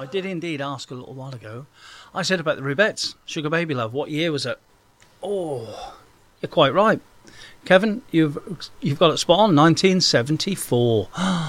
I did indeed ask a little while ago. I said about the Rubettes, Sugar Baby Love. What year was it? Oh, you're quite right, Kevin. You've got it spot on. 1974.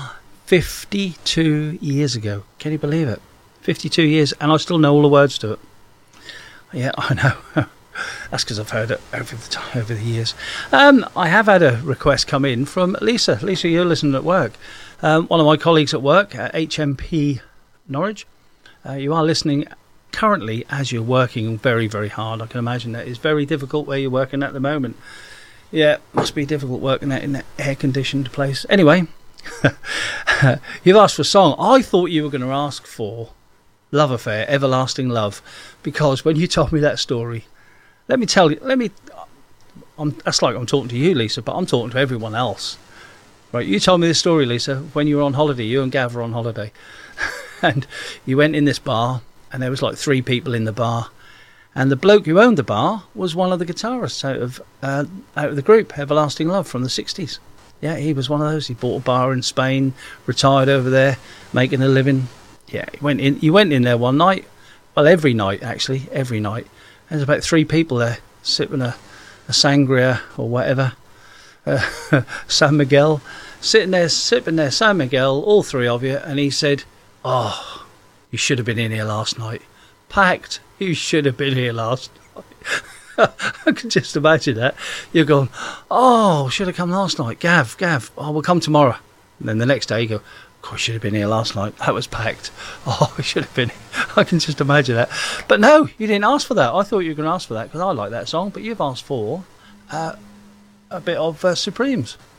52 years ago. Can you believe it? 52 years, and I still know all the words to it. Yeah, I know. That's because I've heard it over the years. I have had a request come in from Lisa. Lisa, you're listening at work. One of my colleagues at work at HMP Norwich. You are listening currently as you're working very, very hard. I can imagine that is very difficult where you're working at the moment. Yeah, must be difficult working in that air-conditioned place. Anyway, you've asked for a song. I thought you were going to ask for Love Affair, Everlasting Love, because when you told me that story, let me tell you, that's like I'm talking to you, Lisa, but I'm talking to everyone else. Right, you told me this story, Lisa, when you were on holiday. You and Gav were on holiday. And you went in this bar, and there was like 3 people in the bar. And the bloke who owned the bar was one of the guitarists out of the group, Everlasting Love, from the 60s. Yeah, he was one of those. He bought a bar in Spain, retired over there, making a living. Yeah, he went in there one night. Well, every night, actually, every night. There's about 3 people there, sipping a sangria or whatever. San Miguel, sitting there, sipping their San Miguel, all 3 of you, and he said, "Oh, you should have been in here last night. Packed. You should have been here last night." I can just imagine that. You're going, "Oh, should have come last night. Gav, oh, we'll come tomorrow." And then the next day you go, "Of course, should have been here last night. That was packed. Oh, we should have been." I can just imagine that. But no, you didn't ask for that. I thought you were going to ask for that because I like that song. But you've asked for a bit of Supremes.